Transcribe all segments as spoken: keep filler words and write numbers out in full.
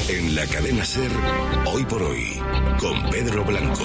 En la cadena SER, Hoy por Hoy, con Pedro Blanco.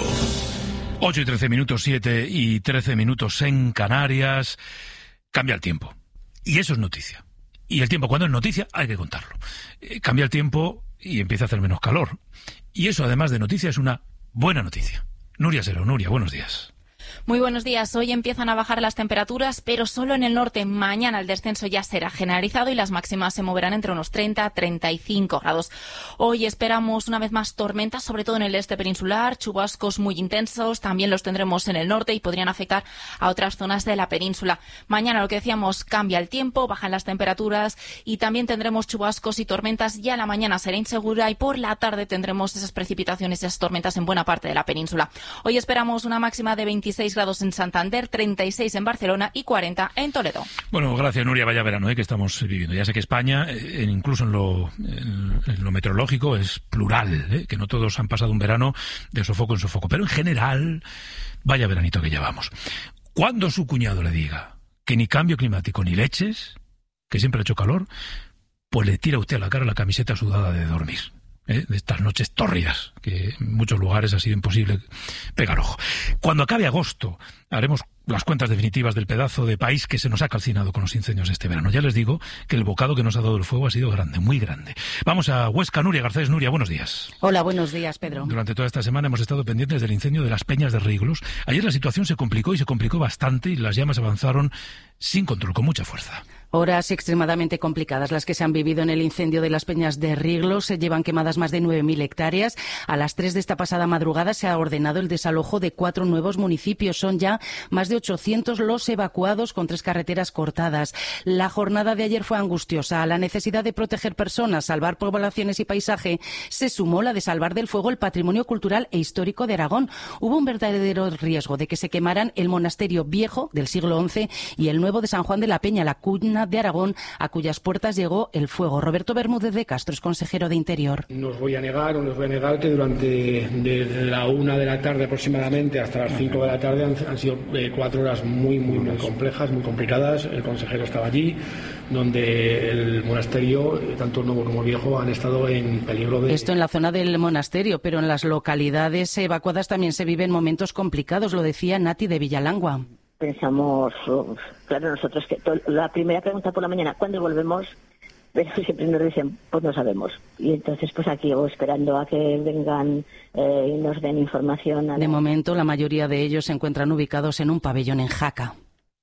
ocho y trece minutos, siete y trece minutos en Canarias. Cambia el tiempo. Y eso es noticia. Y el tiempo, cuando es noticia, hay que contarlo. Eh, cambia el tiempo y empieza a hacer menos calor. Y eso, además de noticia, es una buena noticia. Nuria Sero. Nuria, buenos días. Muy buenos días. Hoy empiezan a bajar las temperaturas, pero solo en el norte. Mañana el descenso ya será generalizado y las máximas se moverán entre unos treinta a treinta y cinco grados. Hoy esperamos una vez más tormentas, sobre todo en el este peninsular, chubascos muy intensos, también los tendremos en el norte y podrían afectar a otras zonas de la península. Mañana, lo que decíamos, cambia el tiempo, bajan las temperaturas y también tendremos chubascos y tormentas. Ya la mañana será insegura y por la tarde tendremos esas precipitaciones, esas tormentas en buena parte de la península. Hoy esperamos una máxima de veintiséis grados en Santander, treinta y seis en Barcelona y cuarenta en Toledo. Bueno, gracias, Nuria. Vaya verano ¿eh? que estamos viviendo. Ya sé que España, eh, incluso en lo, en, en lo meteorológico, es plural, ¿eh? que no todos han pasado un verano de sofoco en sofoco, pero en general, vaya veranito que llevamos. Cuando su cuñado le diga que ni cambio climático ni leches, que siempre ha hecho calor, pues le tira usted a la cara la camiseta sudada de dormir. ¿Eh? De estas noches tórridas, que en muchos lugares ha sido imposible pegar ojo. Cuando acabe agosto, haremos las cuentas definitivas del pedazo de país que se nos ha calcinado con los incendios este verano. Ya les digo que el bocado que nos ha dado el fuego ha sido grande, muy grande. Vamos a Huesca. Nuria Garcés. Nuria, buenos días. Hola, buenos días, Pedro. Durante toda esta semana hemos estado pendientes del incendio de las Peñas de Riglos. Ayer la situación se complicó y se complicó bastante y las llamas avanzaron sin control, con mucha fuerza. Horas extremadamente complicadas las que se han vivido en el incendio de las Peñas de Riglos. Se llevan quemadas más de nueve mil hectáreas. A las tres de esta pasada madrugada se ha ordenado el desalojo de cuatro nuevos municipios. Son ya más de ochocientos los evacuados con tres carreteras cortadas. La jornada de ayer fue angustiosa. A la necesidad de proteger personas, salvar poblaciones y paisaje, se sumó la de salvar del fuego el patrimonio cultural e histórico de Aragón. Hubo un verdadero riesgo de que se quemaran el monasterio viejo del siglo once y el nuevo de San Juan de la Peña, la cuna de Aragón, a cuyas puertas llegó el fuego. Roberto Bermúdez de Castro es consejero de Interior. No os voy a negar, o no os voy a negar que durante desde la una de la tarde aproximadamente hasta las cinco de la tarde han, han sido eh, cuatro horas muy, muy, muy complejas, muy complicadas. El consejero estaba allí, donde el monasterio, tanto el nuevo como el viejo, han estado en peligro de... Esto en la zona del monasterio, pero en las localidades evacuadas también se viven momentos complicados, lo decía Nati de Villalangua. Pensamos, oh, claro, nosotros que to, la primera pregunta por la mañana, ¿cuándo volvemos? Pero siempre nos dicen, pues no sabemos. Y entonces, pues aquí o esperando a que vengan eh, y nos den información. A de la... momento, la mayoría de ellos se encuentran ubicados en un pabellón en Jaca.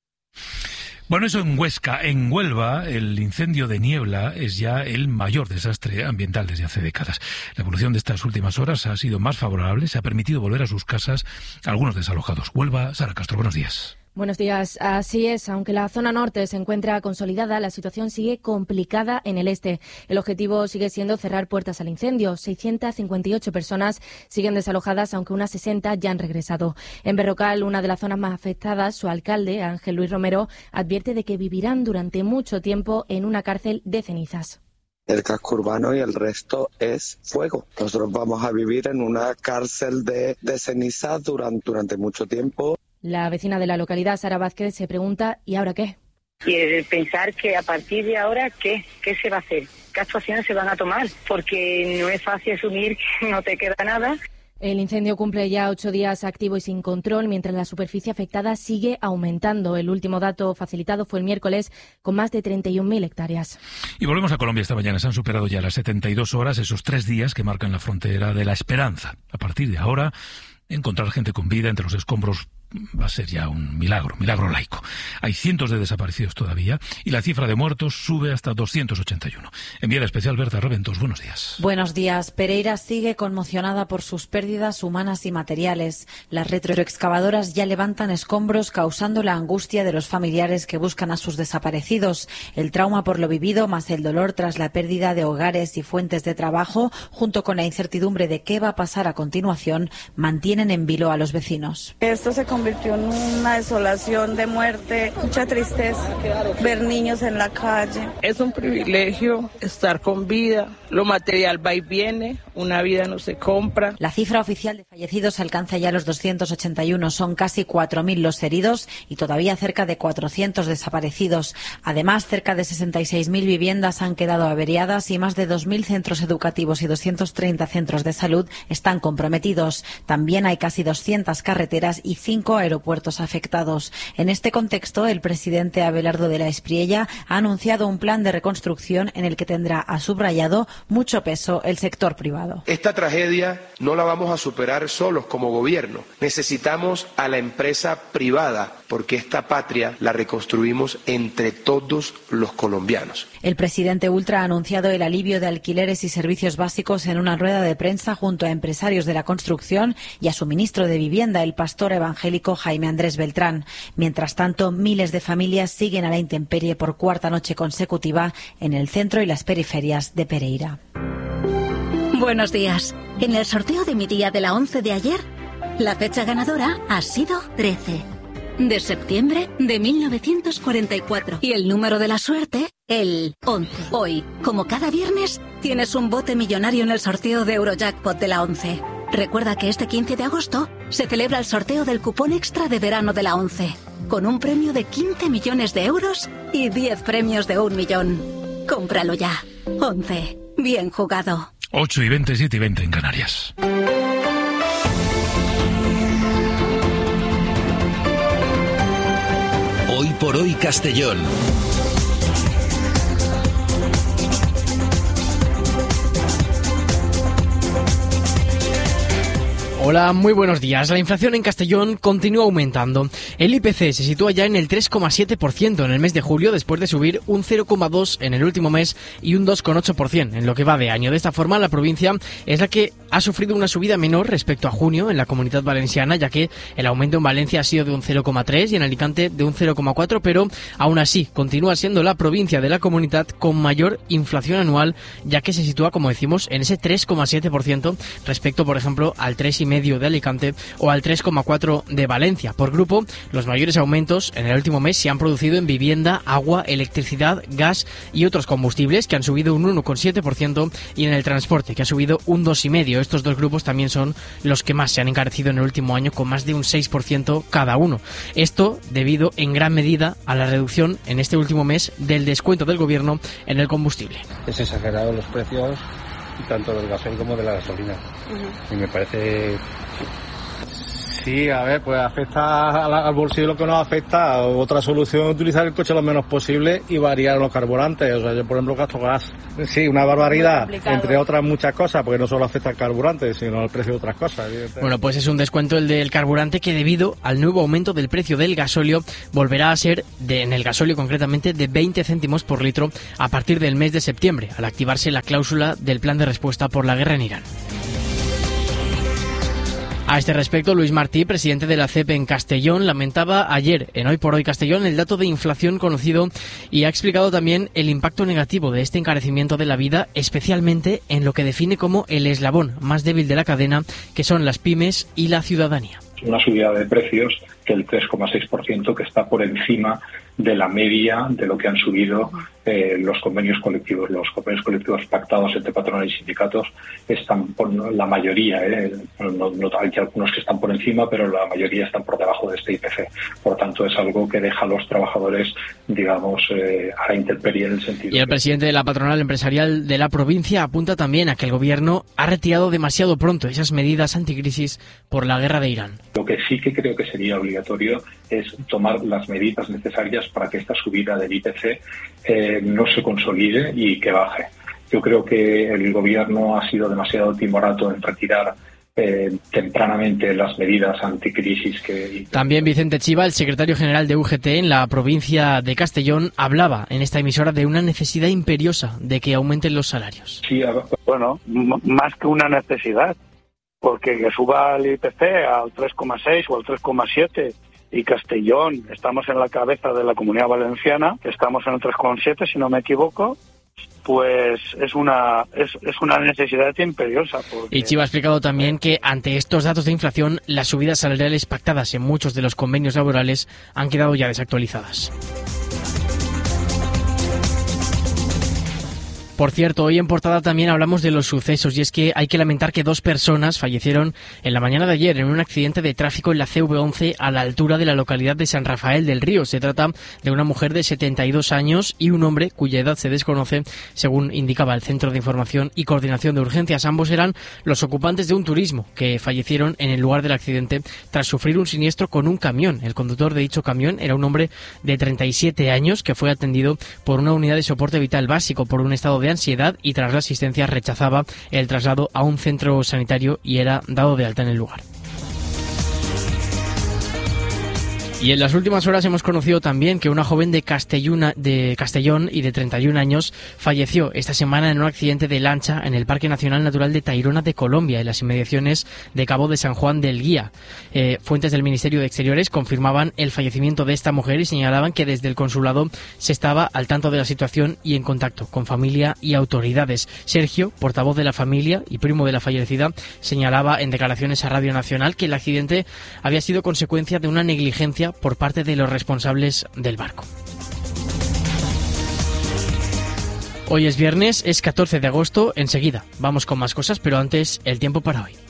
Bueno, eso en Huesca. En Huelva, el incendio de Niebla es ya el mayor desastre ambiental desde hace décadas. La evolución de estas últimas horas ha sido más favorable, se ha permitido volver a sus casas a algunos desalojados. Huelva, Sara Castro, buenos días. Buenos días. Así es, aunque la zona norte se encuentra consolidada, la situación sigue complicada en el este. El objetivo sigue siendo cerrar puertas al incendio. seiscientas cincuenta y ocho personas siguen desalojadas, aunque unas sesenta ya han regresado. En Berrocal, una de las zonas más afectadas, su alcalde, Ángel Luis Romero, advierte de que vivirán durante mucho tiempo en una cárcel de cenizas. El casco urbano y el resto es fuego. Nosotros vamos a vivir en una cárcel de, de cenizas durante, durante mucho tiempo. La vecina de la localidad, Sara Vázquez, se pregunta ¿y ahora qué? Y pensar que a partir de ahora, ¿qué? ¿Qué se va a hacer? ¿Qué actuaciones se van a tomar? Porque no es fácil asumir que no te queda nada. El incendio cumple ya ocho días activo y sin control, mientras la superficie afectada sigue aumentando. El último dato facilitado fue el miércoles, con más de treinta y un mil hectáreas. Y volvemos a Colombia esta mañana. Se han superado ya las setenta y dos horas, esos tres días que marcan la frontera de la esperanza. A partir de ahora, encontrar gente con vida entre los escombros va a ser ya un milagro, milagro laico. Hay cientos de desaparecidos todavía y la cifra de muertos sube hasta doscientos ochenta y uno. Enviada especial Berta Reventos, buenos días. Buenos días. Pereira sigue conmocionada por sus pérdidas humanas y materiales. Las retroexcavadoras ya levantan escombros, causando la angustia de los familiares que buscan a sus desaparecidos. El trauma por lo vivido, más el dolor tras la pérdida de hogares y fuentes de trabajo, junto con la incertidumbre de qué va a pasar a continuación, mantienen en vilo a los vecinos. Esto se convirtió en una desolación de muerte, mucha tristeza ver niños en la calle. Es un privilegio estar con vida, lo material va y viene, una vida no se compra. La cifra oficial de fallecidos alcanza ya los doscientos ochenta y uno, son casi cuatro mil los heridos y todavía cerca de cuatrocientos desaparecidos. Además, cerca de sesenta y seis mil viviendas han quedado averiadas y más de dos mil centros educativos y doscientos treinta centros de salud están comprometidos. También hay casi doscientas carreteras y cinco aeropuertos afectados. En este contexto, el presidente Abelardo de la Espriella ha anunciado un plan de reconstrucción en el que tendrá, ha subrayado, mucho peso el sector privado. Esta tragedia no la vamos a superar solos como gobierno. Necesitamos a la empresa privada porque esta patria la reconstruimos entre todos los colombianos. El presidente Ultra ha anunciado el alivio de alquileres y servicios básicos en una rueda de prensa junto a empresarios de la construcción y a su ministro de Vivienda, el pastor evangélico Jaime Andrés Beltrán. Mientras tanto, miles de familias siguen a la intemperie por cuarta noche consecutiva en el centro y las periferias de Pereira. Buenos días. En el sorteo de mi día de la once de ayer, la fecha ganadora ha sido trece. De septiembre de mil novecientos cuarenta y cuatro. Y el número de la suerte, el once. Hoy, como cada viernes, tienes un bote millonario en el sorteo de Eurojackpot de la once. Recuerda que este quince de agosto se celebra el sorteo del cupón extra de verano de la once, con un premio de quince millones de euros y diez premios de un millón. Cómpralo ya. once. Bien jugado. ocho y veinte, siete y veinte en Canarias. Hoy por hoy Castellón. Hola, muy buenos días. La inflación en Castellón continúa aumentando. El I P C se sitúa ya en el tres coma siete por ciento en el mes de julio, después de subir un cero coma dos por ciento en el último mes y un dos coma ocho por ciento en lo que va de año. De esta forma, la provincia es la que ha sufrido una subida menor respecto a junio en la Comunidad Valenciana, ya que el aumento en Valencia ha sido de un cero coma tres y en Alicante de un cero coma cuatro, pero aún así continúa siendo la provincia de la comunidad con mayor inflación anual, ya que se sitúa, como decimos, en ese tres coma siete por ciento respecto, por ejemplo, al tres coma cinco por ciento de Alicante o al tres coma cuatro por ciento de Valencia. Por grupo, los mayores aumentos en el último mes se han producido en vivienda, agua, electricidad, gas y otros combustibles, que han subido un uno coma siete por ciento, y en el transporte, que ha subido un dos coma cinco por ciento. Estos dos grupos también son los que más se han encarecido en el último año, con más de un seis por ciento cada uno. Esto debido en gran medida a la reducción en este último mes del descuento del gobierno en el combustible. Es exagerado los precios tanto del gasoil como de la gasolina. Uh-huh. Y me parece... Sí, a ver, pues afecta al, al bolsillo lo que nos afecta. Otra solución es utilizar el coche lo menos posible y variar los carburantes. O sea, yo, por ejemplo, gasto gas. Sí, una barbaridad, entre otras muchas cosas, porque no solo afecta al carburante, sino al precio de otras cosas. Bueno, pues es un descuento el del carburante que, debido al nuevo aumento del precio del gasóleo, volverá a ser, de, en el gasóleo concretamente, de veinte céntimos por litro a partir del mes de septiembre, al activarse la cláusula del plan de respuesta por la guerra en Irán. A este respecto, Luis Martí, presidente de la C E P en Castellón, lamentaba ayer en Hoy por Hoy Castellón el dato de inflación conocido y ha explicado también el impacto negativo de este encarecimiento de la vida, especialmente en lo que define como el eslabón más débil de la cadena, que son las pymes y la ciudadanía. Una subida de precios del tres coma seis por ciento, que está por encima de la media de lo que han subido eh, los convenios colectivos. Los convenios colectivos pactados entre patronal y sindicatos están por la mayoría, eh, no, no hay algunos que están por encima, pero la mayoría están por debajo de este I P C. Por tanto, es algo que deja a los trabajadores, digamos, eh, a la intemperie en el sentido. Y el que... presidente de la patronal empresarial de la provincia apunta también a que el gobierno ha retirado demasiado pronto esas medidas anticrisis por la guerra de Irán. Lo que sí que creo que sería obligatorio es tomar las medidas necesarias para que esta subida del I P C eh, no se consolide y que baje. Yo creo que el gobierno ha sido demasiado timorato en retirar eh, tempranamente las medidas anticrisis que... También Vicente Chiva, el secretario general de U G T en la provincia de Castellón, hablaba en esta emisora de una necesidad imperiosa de que aumenten los salarios. Sí, bueno, m- más que una necesidad, porque que suba el I P C al tres coma seis o al tres coma siete y Castellón, estamos en la cabeza de la Comunidad Valenciana, estamos en el tres coma siete si no me equivoco, pues es una es, es una necesidad imperiosa. Porque... Y Chiva ha explicado también que ante estos datos de inflación, las subidas salariales pactadas en muchos de los convenios laborales han quedado ya desactualizadas. Por cierto, hoy en portada también hablamos de los sucesos y es que hay que lamentar que dos personas fallecieron en la mañana de ayer en un accidente de tráfico en la C V once a la altura de la localidad de San Rafael del Río. Se trata de una mujer de setenta y dos años y un hombre cuya edad se desconoce, según indicaba el Centro de Información y Coordinación de Urgencias. Ambos eran los ocupantes de un turismo que fallecieron en el lugar del accidente tras sufrir un siniestro con un camión. El conductor de dicho camión era un hombre de treinta y siete años que fue atendido por una unidad de soporte vital básico por un estado de ansiedad y tras la asistencia rechazaba el traslado a un centro sanitario y era dado de alta en el lugar. Y en las últimas horas hemos conocido también que una joven de, Castelluna, de Castellón y de treinta y un años falleció esta semana en un accidente de lancha en el Parque Nacional Natural de Tayrona de Colombia, en las inmediaciones de Cabo de San Juan del Guía. Eh, fuentes del Ministerio de Exteriores confirmaban el fallecimiento de esta mujer y señalaban que desde el consulado se estaba al tanto de la situación y en contacto con familia y autoridades. Sergio, portavoz de la familia y primo de la fallecida, señalaba en declaraciones a Radio Nacional que el accidente había sido consecuencia de una negligencia por parte de los responsables del barco. Hoy es viernes, es catorce de agosto, enseguida vamos con más cosas, pero antes el tiempo para hoy.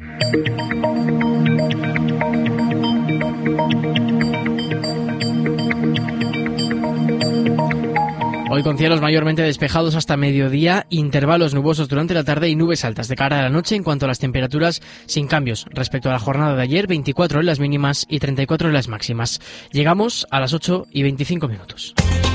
Hoy con cielos mayormente despejados hasta mediodía, intervalos nubosos durante la tarde y nubes altas de cara a la noche. En cuanto a las temperaturas, sin cambios respecto a la jornada de ayer, veinticuatro en las mínimas y treinta y cuatro en las máximas. Llegamos a las ocho y veinticinco minutos.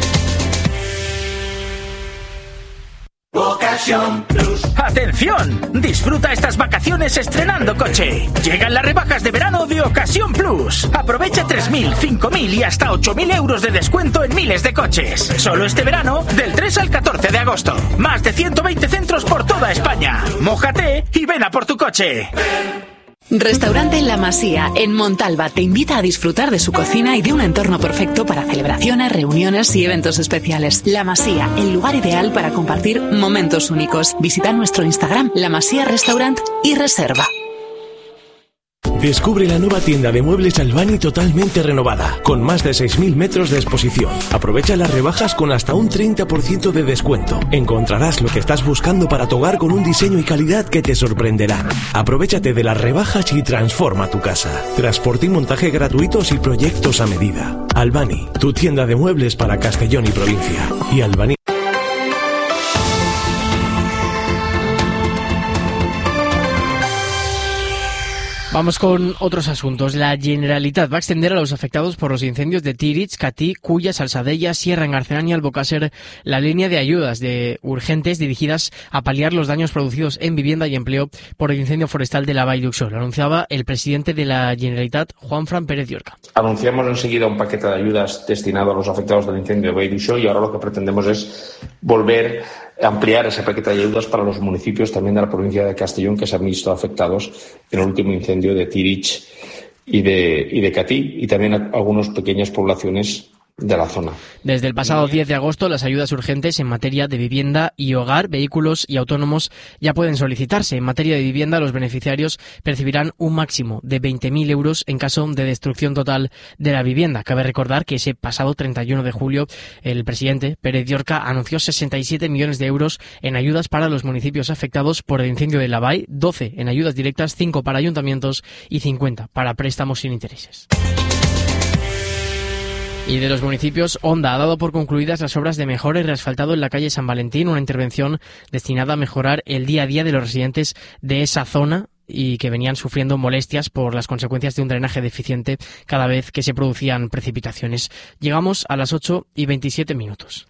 Ocasión Plus. ¡Atención! Disfruta estas vacaciones estrenando coche. Llegan las rebajas de verano de Ocasión Plus. Aprovecha tres mil, cinco mil y hasta ocho mil euros de descuento en miles de coches. Solo este verano, del tres al catorce de agosto. Más de ciento veinte centros por toda España. Mójate y ven a por tu coche. Restaurante La Masía, en Montalba, te invita a disfrutar de su cocina y de un entorno perfecto para celebraciones, reuniones y eventos especiales. La Masía, el lugar ideal para compartir momentos únicos. Visita nuestro Instagram, La Masía Restaurant y reserva. Descubre la nueva tienda de muebles Albani totalmente renovada, con más de seis mil metros de exposición. Aprovecha las rebajas con hasta un treinta por ciento de descuento. Encontrarás lo que estás buscando para tu hogar con un diseño y calidad que te sorprenderán. Aprovéchate de las rebajas y transforma tu casa. Transporte y montaje gratuitos y proyectos a medida. Albani, tu tienda de muebles para Castellón y provincia. Y Albani. Vamos con otros asuntos. La Generalitat va a extender a los afectados por los incendios de Tíritx, Catí, Culla, Salsadella, Sierra Engarcerán y Albocàsser la línea de ayudas de urgentes dirigidas a paliar los daños producidos en vivienda y empleo por el incendio forestal de la Vall d'Uixó. Lo anunciaba el presidente de la Generalitat, Juanfran Pérez Llorca. Anunciamos enseguida un paquete de ayudas destinado a los afectados del incendio de Vall d'Uixó y ahora lo que pretendemos es volver a ampliar ese paquete de ayudas para los municipios también de la provincia de Castellón que se han visto afectados en el último incendio de Tíritx y de, y de Catí y también a algunas pequeñas poblaciones de la zona. Desde el pasado diez de agosto, las ayudas urgentes en materia de vivienda y hogar, vehículos y autónomos ya pueden solicitarse. En materia de vivienda, los beneficiarios percibirán un máximo de veinte mil euros en caso de destrucción total de la vivienda. Cabe recordar que ese pasado treinta y uno de julio, el presidente Pérez Llorca anunció sesenta y siete millones de euros en ayudas para los municipios afectados por el incendio de la Vall, doce en ayudas directas, cinco para ayuntamientos y cincuenta para préstamos sin intereses. Y de los municipios, Onda ha dado por concluidas las obras de mejora y reasfaltado en la calle San Valentín, una intervención destinada a mejorar el día a día de los residentes de esa zona y que venían sufriendo molestias por las consecuencias de un drenaje deficiente cada vez que se producían precipitaciones. Llegamos a las ocho y veintisiete minutos.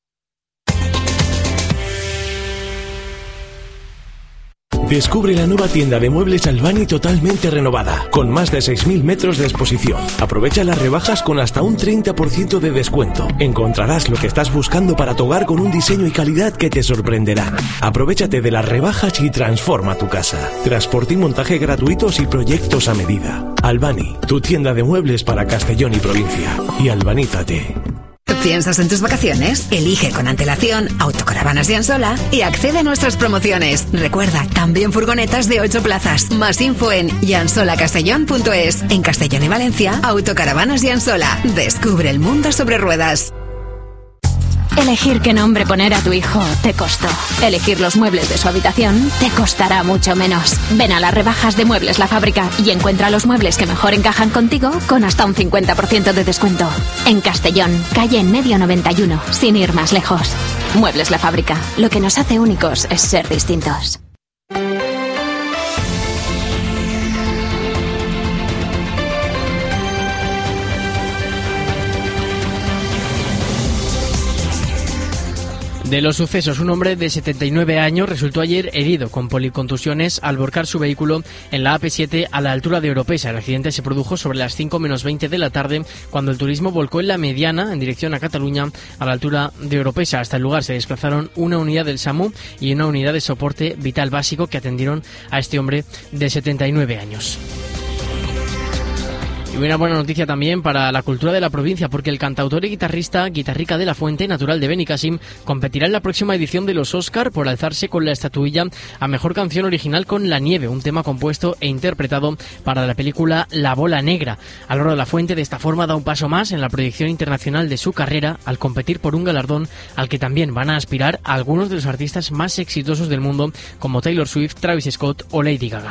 Descubre la nueva tienda de muebles Albani totalmente renovada, con más de seis mil metros de exposición. Aprovecha las rebajas con hasta un treinta por ciento de descuento. Encontrarás lo que estás buscando para tu hogar con un diseño y calidad que te sorprenderán. Aprovéchate de las rebajas y transforma tu casa. Transporte y montaje gratuitos y proyectos a medida. Albani, tu tienda de muebles para Castellón y provincia. Y albanízate. ¿Piensas en tus vacaciones? Elige con antelación Autocaravanas Giansola y accede a nuestras promociones. Recuerda, también furgonetas de ocho plazas. Más info en giansola castellón punto es. En Castellón y Valencia, Autocaravanas Giansola. Descubre el mundo sobre ruedas. Elegir qué nombre poner a tu hijo te costó. Elegir los muebles de su habitación te costará mucho menos. Ven a las rebajas de Muebles La Fábrica y encuentra los muebles que mejor encajan contigo con hasta un cincuenta por ciento de descuento. En Castellón, calle en medio noventa y uno, sin ir más lejos. Muebles La Fábrica. Lo que nos hace únicos es ser distintos. De los sucesos, un hombre de setenta y nueve años resultó ayer herido con policontusiones al volcar su vehículo en la A P siete a la altura de Oropesa. El accidente se produjo sobre las cinco menos veinte de la tarde cuando el turismo volcó en la mediana en dirección a Cataluña a la altura de Oropesa. Hasta el lugar se desplazaron una unidad del SAMU y una unidad de soporte vital básico que atendieron a este hombre de setenta y nueve años. Y una buena noticia también para la cultura de la provincia, porque el cantautor y guitarrista Guitarrica de la Fuente, natural de Benicàssim, competirá en la próxima edición de los Oscar por alzarse con la estatuilla a Mejor Canción Original con La Nieve, un tema compuesto e interpretado para la película La Bola Negra. Álvaro de la Fuente de esta forma da un paso más en la proyección internacional de su carrera al competir por un galardón al que también van a aspirar a algunos de los artistas más exitosos del mundo como Taylor Swift, Travis Scott o Lady Gaga.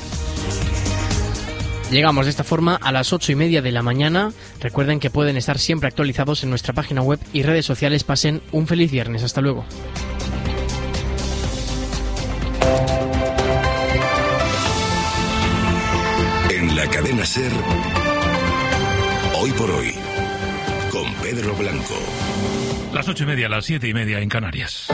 Llegamos de esta forma a las ocho y media de la mañana. Recuerden que pueden estar siempre actualizados en nuestra página web y redes sociales. Pasen un feliz viernes. Hasta luego. En la cadena SER, Hoy por Hoy, con Pedro Blanco. Las ocho y media, las siete y media en Canarias.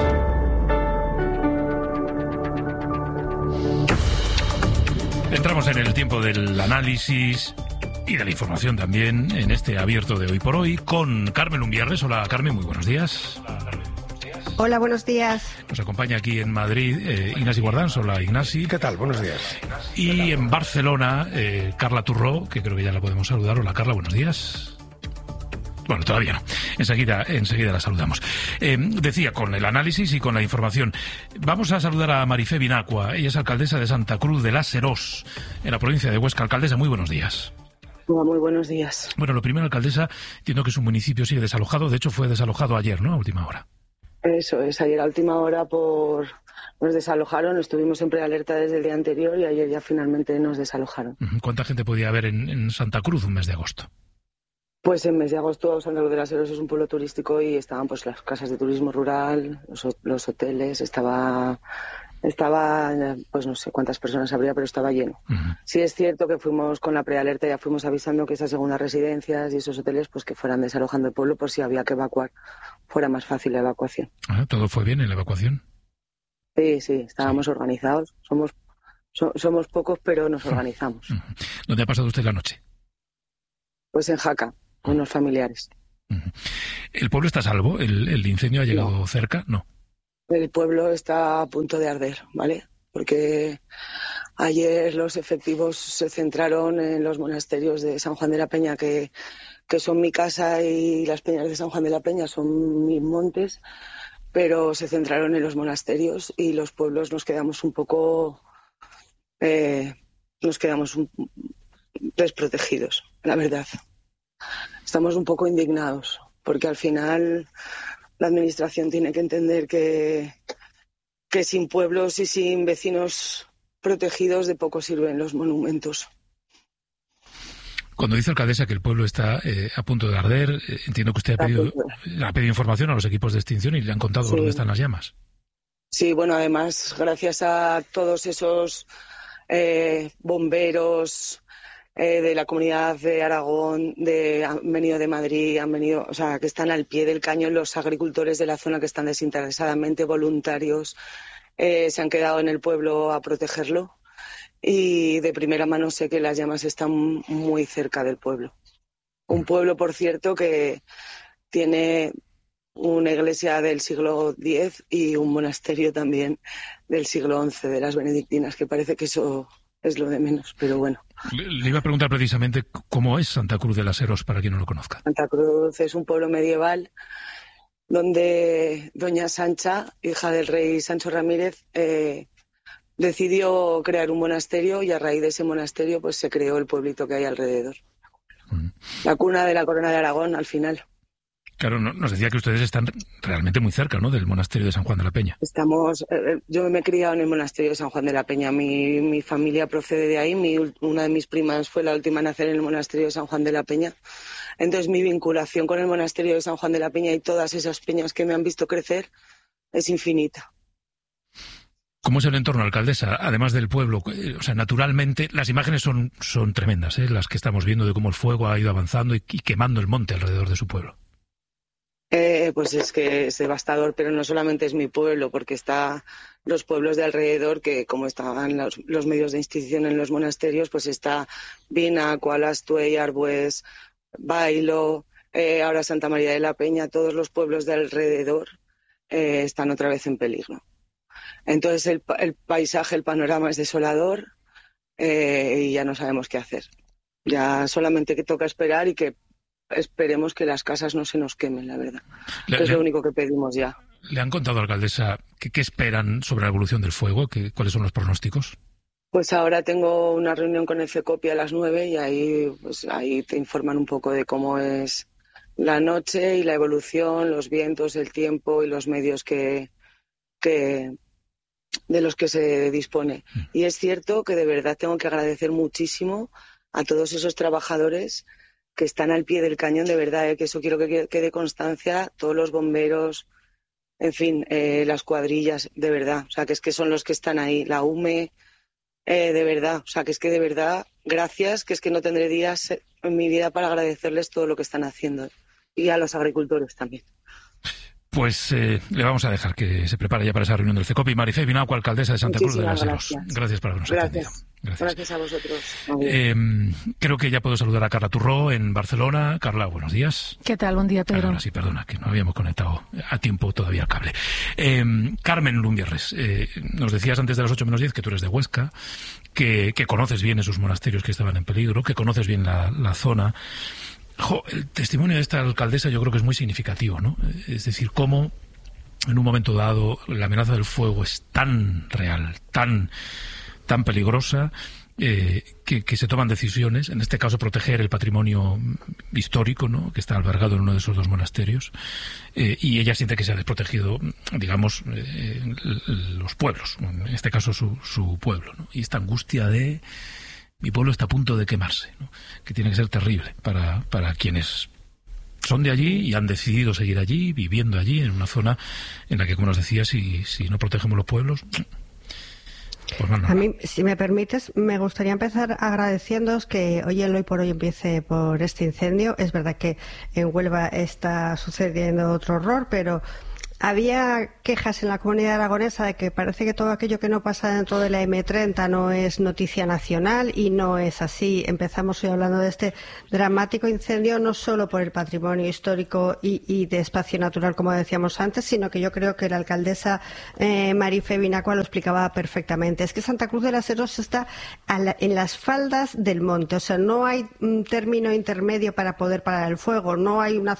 Entramos en el tiempo del análisis y de la información también en este abierto de Hoy por Hoy con Carmen Lumbierres. Hola Carmen, muy buenos días. Hola Carmen, buenos días. Hola, buenos días. Nos acompaña aquí en Madrid eh, Ignasi Guardans. Hola Ignasi. ¿Qué tal? Buenos días. Y en Barcelona eh, Carla Turró, que creo que ya la podemos saludar. Hola Carla, buenos días. Bueno, todavía no. Enseguida, enseguida la saludamos. Eh, decía, con el análisis y con la información. Vamos a saludar a Marifé Binacua. Ella es alcaldesa de Santa Cruz de la Serós, en la provincia de Huesca. Alcaldesa, muy buenos días. Hola, muy buenos días. Bueno, lo primero, alcaldesa, entiendo que su municipio sigue desalojado. De hecho, fue desalojado ayer, ¿no? A última hora. Eso es, ayer a última hora por nos desalojaron. Estuvimos siempre alerta desde el día anterior y ayer ya finalmente nos desalojaron. ¿Cuánta gente podía haber en, en Santa Cruz un mes de agosto? Pues en mes de agosto Santa Cruz de la Serós es un pueblo turístico y estaban pues las casas de turismo rural, los, los hoteles, estaba, estaba, pues no sé cuántas personas habría, pero estaba lleno. Uh-huh. Sí es cierto que fuimos con la prealerta, ya fuimos avisando que esas segundas residencias y esos hoteles pues que fueran desalojando el pueblo por si había que evacuar, fuera más fácil la evacuación. Ah, ¿todo fue bien en la evacuación? Sí, sí, estábamos sí. organizados, somos, so, somos pocos pero nos organizamos. Uh-huh. ¿Dónde ha pasado usted la noche? Pues en Jaca. Con los familiares. ¿El pueblo está a salvo? ¿El, el incendio ha llegado no. cerca? No. El pueblo está a punto de arder, ¿vale? Porque ayer los efectivos se centraron en los monasterios de San Juan de la Peña, que, que son mi casa, y las peñas de San Juan de la Peña son mis montes, pero se centraron en los monasterios y los pueblos nos quedamos un poco... Eh, nos quedamos un, desprotegidos, la verdad. Estamos un poco indignados, porque al final la administración tiene que entender que, que sin pueblos y sin vecinos protegidos de poco sirven los monumentos. Cuando dice alcaldesa que el pueblo está eh, a punto de arder, eh, entiendo que usted ha pedido, ha pedido información a los equipos de extinción y le han contado sí. dónde están las llamas. Sí, bueno, además, gracias a todos esos eh, bomberos... Eh, de la comunidad de Aragón, de, han venido de Madrid, han venido, o sea, que están al pie del cañón, los agricultores de la zona que están desinteresadamente voluntarios, eh, se han quedado en el pueblo a protegerlo y de primera mano sé que las llamas están muy cerca del pueblo. Un pueblo, por cierto, que tiene una iglesia del siglo diez y un monasterio también del siglo once, de las benedictinas, que parece que eso es lo de menos, pero bueno. Le, le iba a preguntar precisamente cómo es Santa Cruz de las Heros, para quien no lo conozca. Santa Cruz es un pueblo medieval donde doña Sancha, hija del rey Sancho Ramírez, eh, decidió crear un monasterio y a raíz de ese monasterio pues se creó el pueblito que hay alrededor. Mm. La cuna de la Corona de Aragón, al final. Claro, nos decía que ustedes están realmente muy cerca, ¿no?, del monasterio de San Juan de la Peña. Estamos, eh, yo me he criado en el monasterio de San Juan de la Peña. Mi, mi familia procede de ahí. Mi, una de mis primas fue la última en nacer en el monasterio de San Juan de la Peña. Entonces mi vinculación con el monasterio de San Juan de la Peña y todas esas peñas que me han visto crecer es infinita. ¿Cómo es el entorno, alcaldesa? Además del pueblo, o sea, naturalmente las imágenes son, son tremendas, ¿eh?, las que estamos viendo de cómo el fuego ha ido avanzando y, y quemando el monte alrededor de su pueblo. Eh, pues es que es devastador, pero no solamente es mi pueblo, porque está los pueblos de alrededor, que como estaban los, los medios de institución en los monasterios, pues está Vina, Cualastuey, Arbues, Bailo, eh, ahora Santa María de la Peña, todos los pueblos de alrededor eh, están otra vez en peligro. Entonces el, el paisaje, el panorama es desolador eh, y ya no sabemos qué hacer. Ya solamente que toca esperar y que esperemos que las casas no se nos quemen, la verdad. Le, es le, lo único que pedimos ya. ¿Le han contado, alcaldesa, qué, qué esperan sobre la evolución del fuego? ¿Qué, ¿Cuáles son los pronósticos? Pues ahora tengo una reunión con el CECOPI a las nueve y ahí, pues, ahí te informan un poco de cómo es la noche y la evolución, los vientos, el tiempo y los medios que, que de los que se dispone. Mm. Y es cierto que de verdad tengo que agradecer muchísimo a todos esos trabajadores que están al pie del cañón, de verdad, ¿eh? Que eso quiero que quede constancia, todos los bomberos, en fin, eh, las cuadrillas, de verdad, o sea, que es que son los que están ahí, la U M E, eh, de verdad, o sea, que es que de verdad, gracias, que es que no tendré días en mi vida para agradecerles todo lo que están haciendo, y a los agricultores también. Pues eh, le vamos a dejar que se prepare ya para esa reunión del CECOPI. Marifé Binagua, alcaldesa de Santa Cruz de las Heros. Gracias. gracias por habernos atendido. Gracias. Gracias a vosotros. Eh, creo que ya puedo saludar a Carla Turró en Barcelona. Carla, buenos días. ¿Qué tal? Buen día, Pedro. Ahora sí, perdona, que no habíamos conectado a tiempo todavía el cable. Eh, Carmen Lumbierres, eh, nos decías antes de las ocho menos diez que tú eres de Huesca, que, que conoces bien esos monasterios que estaban en peligro, que conoces bien la, la zona. Jo, el testimonio de esta alcaldesa yo creo que es muy significativo, ¿no? Es decir, cómo en un momento dado la amenaza del fuego es tan real, tan, tan peligrosa, eh, que, que se toman decisiones, en este caso proteger el patrimonio histórico, ¿no?, que está albergado en uno de esos dos monasterios, eh, y ella siente que se ha desprotegido, digamos, eh, los pueblos, en este caso su, su pueblo, ¿no? Y esta angustia de mi pueblo está a punto de quemarse, ¿no?, que tiene que ser terrible para, para quienes son de allí y han decidido seguir allí, viviendo allí, en una zona en la que, como nos decía, si, si no protegemos los pueblos, pues no, no, A mí, si me permites, me gustaría empezar agradeciéndoos que hoy el Hoy por Hoy empiece por este incendio. Es verdad que en Huelva está sucediendo otro horror, pero había quejas en la comunidad aragonesa de que parece que todo aquello que no pasa dentro de la eme treinta no es noticia nacional, y no es así. Empezamos hoy hablando de este dramático incendio no solo por el patrimonio histórico y, y de espacio natural, como decíamos antes, sino que yo creo que la alcaldesa eh, Marifé Binagua lo explicaba perfectamente. Es que Santa Cruz de las Heros está a la, en las faldas del monte, o sea, no hay un término intermedio para poder parar el fuego, no hay una